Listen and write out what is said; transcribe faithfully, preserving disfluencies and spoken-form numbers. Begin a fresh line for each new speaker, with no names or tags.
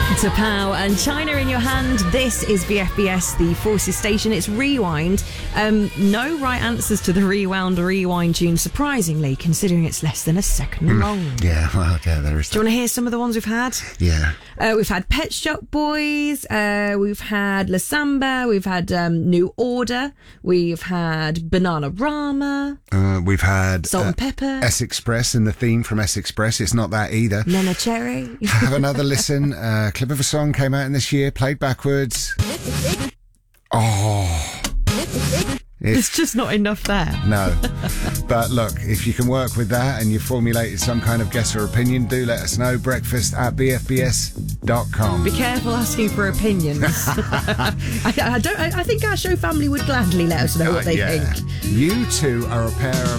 To Pow and China in Your Hand. This is B F B S, the Forces station. It's Rewind. Um, no right answers to the Rewound Rewind tune, surprisingly, considering it's less than a second
Mm.
long.
Yeah, well, yeah, there is.
Do you want to hear some of the ones we've had?
Yeah.
Uh, we've had Pet Shop Boys, uh, we've had La Samba, we've had um, New Order, we've had Banana Rama,
Uh, we've had
Salt
uh,
and Pepper,
S Express and the theme from S Express. It's not that either.
Nena Cherry.
Have another listen. Uh, clip of a song came out in this year, played backwards. Oh.
There's just not enough there.
No. But look, if you can work with that and you've formulated some kind of guess or opinion, do let us know. Breakfast at b f b s dot com.
Be careful asking for opinions. I, I don't. I, I think our show family would gladly let us know what they
yeah.
think.
You two are a pair of